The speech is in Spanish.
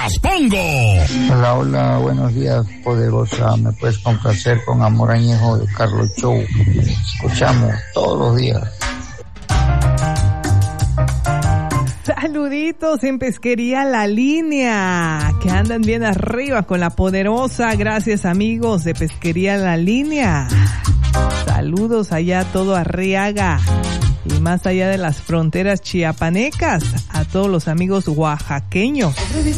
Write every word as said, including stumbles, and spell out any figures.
las pongo. Hola, hola, buenos días, poderosa. Me puedes complacer con Amor Añejo de Carlos Show. Escuchamos todos los días. Saluditos en Pesquería La Línea, que andan bien arriba con la poderosa. Gracias, amigos de Pesquería La Línea. Saludos allá a todo Arriaga y más allá de las fronteras chiapanecas, a todos los amigos oaxaqueños.